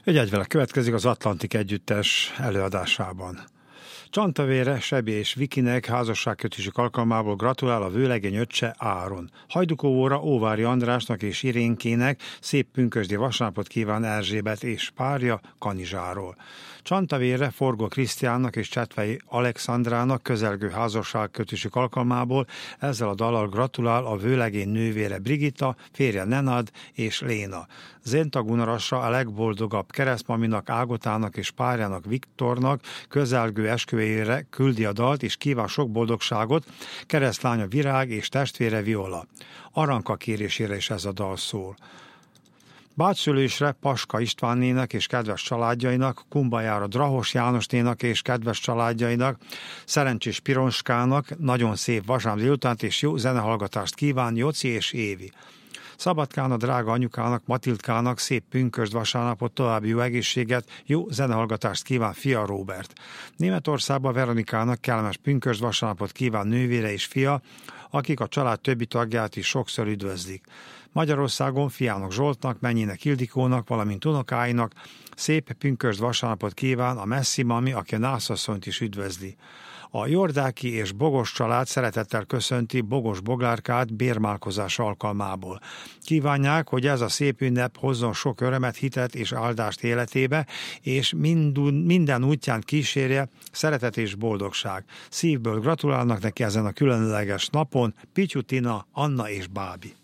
Egyvele következik az Atlantik Együttes előadásában. Csantavére, Sebi és Vikinek házasságkötésük alkalmából gratulál a vőlegény öccse Áron. Hajdukóvóra Óvári Andrásnak és Irénkének szép pünkösdi vasárnapot kíván Erzsébet és párja Kanizsáról. Csantavére Forgó Krisztiánnak és Csetvei Alexandrának közelgő házasságkötésük alkalmából ezzel a dallal gratulál a vőlegény nővére Brigitta, férje Nenad és Léna. Zéntagunarassa a legboldogabb keresztmaminak, Ágotának és párjának Viktornak közelgő esküvőjére küldi a dalt és kíván sok boldogságot keresztlánya Virág és testvére Viola. Aranka kérésére is ez a dal szól. Bácsszülésre Paska Istvánnének és kedves családjainak, Kumbajára Drahos Jánosnénak és kedves családjainak, Szerencsés Pironskának nagyon szép vasárnap délutánt és jó zenehallgatást kíván Joci és Évi. Szabadkán a drága anyukának, Matildkának szép pünkösd vasárnapot, további jó egészséget, jó zenehallgatást kíván fia Róbert. Németországban Veronikának kellemes pünkösd vasárnapot kíván nővére és fia, akik a család többi tagját is sokszor üdvözlik. Magyarországon fiának Zsoltnak, mennyinek Ildikónak, valamint unokáinak szép pünkösd vasárnapot kíván a messzi mami, aki a nászasszonyt is üdvözli. A Jordáki és Bogos család szeretettel köszönti Bogos Boglárkát bérmálkozás alkalmából. Kívánják, hogy ez a szép ünnep hozzon sok örömet, hitet és áldást életébe, és minden útján kísérje szeretet és boldogság. Szívből gratulálnak neki ezen a különleges napon Pityu, Tina, Anna és Bábi.